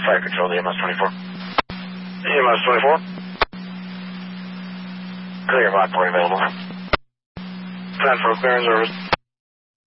Fire Control, the EMS 24. EMS 24. Clear, Rockport available. 10 for clearance service.